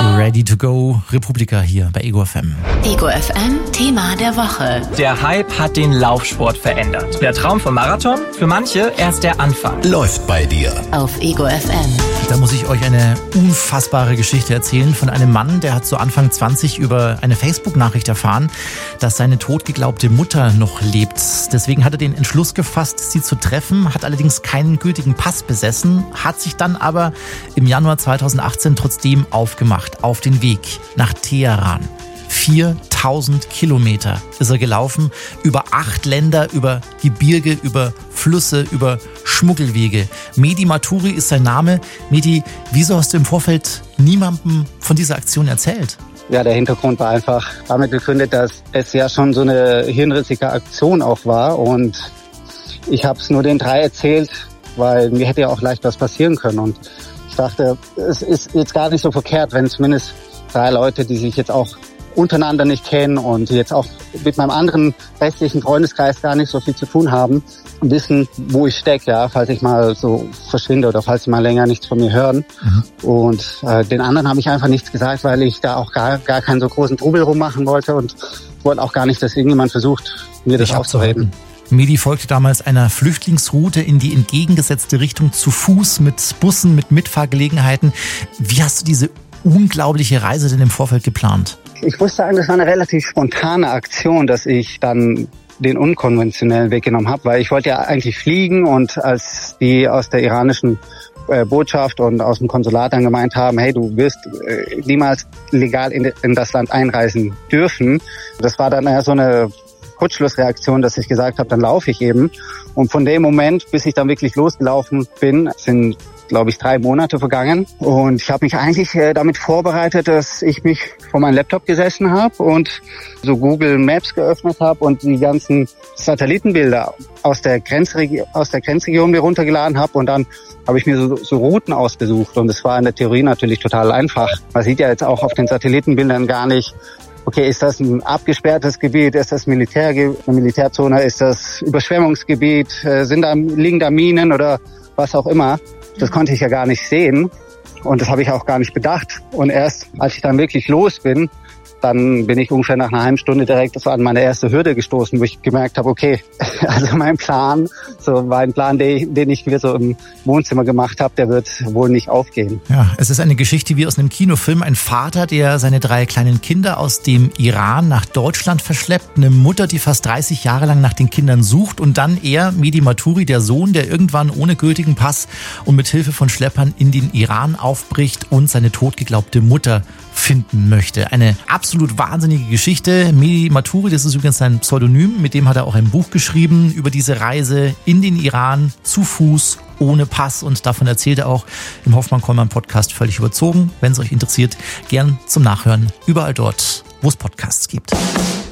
Ready to go, Republika hier bei Ego FM. Ego FM, Thema der Woche. Der Hype hat den Laufsport verändert. Der Traum vom Marathon? Für manche erst der Anfang. Läuft bei dir. Auf Ego FM. Da muss ich euch eine unfassbare Geschichte erzählen von einem Mann, der hat so Anfang 20 über eine Facebook-Nachricht erfahren, dass seine totgeglaubte Mutter noch lebt. Deswegen hat er den Entschluss gefasst, sie zu treffen, hat allerdings keinen gültigen Pass besessen, hat sich dann aber im Januar 2018 trotzdem aufgemacht auf den Weg nach Teheran. 4000 Kilometer ist er gelaufen, über 8 Länder, über Gebirge, über Flüsse, über Schmuggelwege. Mehdi Maturi ist sein Name. Mehdi, wieso hast du im Vorfeld niemandem von dieser Aktion erzählt? Ja, der Hintergrund war einfach damit begründet, dass es ja schon so eine hirnrissige Aktion auch war. Und ich habe es nur den 3 erzählt, weil mir hätte ja auch leicht was passieren können. Und ich dachte, es ist jetzt gar nicht so verkehrt, wenn zumindest 3 Leute, die sich jetzt auch untereinander nicht kennen und jetzt auch mit meinem anderen restlichen Freundeskreis gar nicht so viel zu tun haben, wissen, wo ich stecke, ja, falls ich mal so verschwinde oder falls sie mal länger nichts von mir hören. Und den anderen habe ich einfach nichts gesagt, weil ich da auch gar keinen so großen Trubel rummachen wollte und wollte auch gar nicht, dass irgendjemand versucht, mir das aufzureden. Mehdi folgte damals einer Flüchtlingsroute in die entgegengesetzte Richtung zu Fuß mit Bussen, mit Mitfahrgelegenheiten. Wie hast du diese unglaubliche Reise denn im Vorfeld geplant? Ich muss sagen, das war eine relativ spontane Aktion, dass ich dann den unkonventionellen Weg genommen habe, weil ich wollte ja eigentlich fliegen und als die aus der iranischen Botschaft und aus dem Konsulat dann gemeint haben, hey, du wirst niemals legal in das Land einreisen dürfen. Das war dann eher so eine Kurzschlussreaktion, dass ich gesagt habe, dann laufe ich eben. Und von dem Moment, bis ich dann wirklich losgelaufen bin, sind, glaube ich, 3 Monate vergangen. Und ich habe mich eigentlich damit vorbereitet, dass ich mich vor meinen Laptop gesessen habe und so Google Maps geöffnet habe und die ganzen Satellitenbilder aus der Grenzregion mir runtergeladen habe. Und dann habe ich mir so Routen ausgesucht. Und es war in der Theorie natürlich total einfach. Man sieht ja jetzt auch auf den Satellitenbildern gar nicht, okay, ist das ein abgesperrtes Gebiet, ist das eine Militärzone, ist das Überschwemmungsgebiet, liegen da Minen oder was auch immer. Das konnte ich ja gar nicht sehen und das habe ich auch gar nicht bedacht. Und erst als ich dann wirklich los bin, dann bin ich ungefähr nach einer halben Stunde direkt so an meine erste Hürde gestoßen, wo ich gemerkt habe, okay, also mein Plan, so war ein Plan, den ich wieder so im Wohnzimmer gemacht habe, der wird wohl nicht aufgehen. Ja, es ist eine Geschichte wie aus einem Kinofilm. Ein Vater, der seine 3 kleinen Kinder aus dem Iran nach Deutschland verschleppt, eine Mutter, die fast 30 Jahre lang nach den Kindern sucht und dann er, Mehdi Maturi, der Sohn, der irgendwann ohne gültigen Pass und mit Hilfe von Schleppern in den Iran aufbricht und seine totgeglaubte Mutter finden möchte. Eine absolut wahnsinnige Geschichte. Mehdi Maturi, das ist übrigens sein Pseudonym, mit dem hat er auch ein Buch geschrieben über diese Reise in den Iran zu Fuß, ohne Pass, und davon erzählt er auch im Hoffmann-Kollmann-Podcast völlig überzogen. Wenn es euch interessiert, gern zum Nachhören überall dort, wo es Podcasts gibt.